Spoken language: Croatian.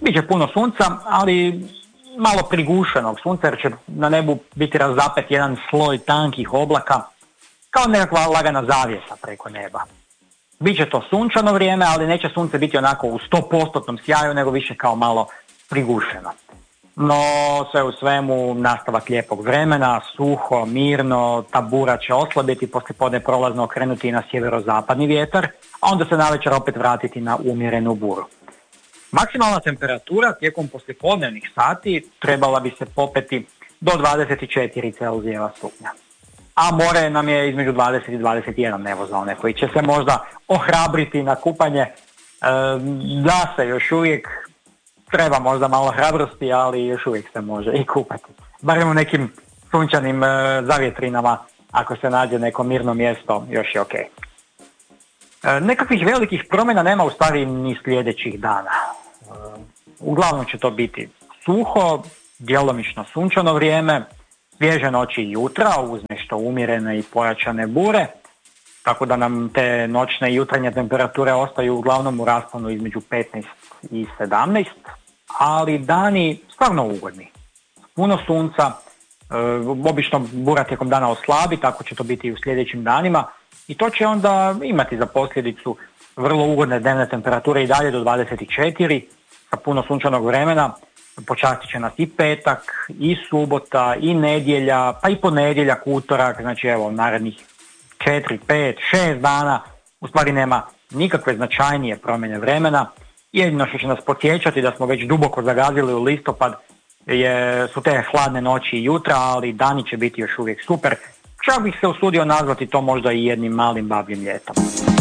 Biće puno sunca, ali malo prigušenog sunca jer će na nebu biti razapet jedan sloj tankih oblaka, kao nekakva lagana zavjesa preko neba. Biće to sunčano vrijeme, ali neće sunce biti onako u 100% sjaju, nego više kao malo prigušeno. No, sve u svemu, nastavak lijepog vremena, suho, mirno, ta bura će oslabiti, poslijepodne prolazno okrenuti na sjeverozapadni vjetar, a onda se navečer opet vratiti na umjerenu buru. Maksimalna temperatura tijekom poslijepodnevnih sati trebala bi se popeti do 24 Celzijeva stupnja. A more nam je između 20 i 21, evo za one koji će se možda ohrabriti na kupanje. Da se još uvijek treba možda malo hrabrosti, ali još uvijek se može i kupati. Barem u nekim sunčanim zavjetrinama, ako se nađe neko mirno mjesto, još je ok. Nekakvih velikih promjena nema u stvari ni sljedećih dana. Uglavnom će to biti suho, djelomično sunčano vrijeme, svježe noći i jutra uz nešto umjerene i pojačane bure, tako da nam te noćne i jutarnje temperature ostaju uglavnom u rasponu između 15 i 17, ali dani stvarno ugodni. Puno sunca, obično bura tijekom dana oslabi, tako će to biti i u sljedećim danima i to će onda imati za posljedicu vrlo ugodne dnevne temperature i dalje do 24 sa puno sunčanog vremena. Počastit će nas i petak, i subota, i nedjelja, pa i ponedjeljak, utorak, znači evo narednih 4, 5, 6 dana u stvari nema nikakve značajnije promjene vremena. Jedino što će nas podsjećati da smo već duboko zagazili u listopad su te hladne noći i jutra, ali dani će biti još uvijek super. Čak bih se usudio nazvati to možda i jednim malim babljim ljetom.